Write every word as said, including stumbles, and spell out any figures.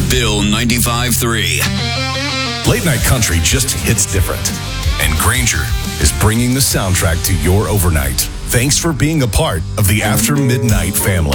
Bill ninety-five three. Late night country just hits different. And Granger is bringing the soundtrack to your overnight. Thanks for being a part of the After Midnight family.